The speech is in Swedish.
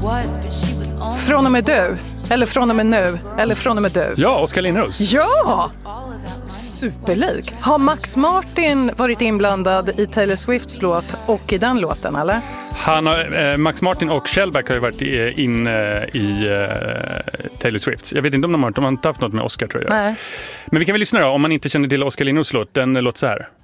Från och med du, eller från och med nu, eller från och med du. Ja, Oskar Lindros. Ja! Superlik. Har Max Martin varit inblandad i Taylor Swifts låt och i den låten, eller? Max Martin och Shellback har ju varit inne i Taylor Swift. Jag vet inte om de har inte haft något med Oscar, tror jag. Nej. Men vi kan väl lyssna då, om man inte känner till Oskar Lindros låt. Den låter så här.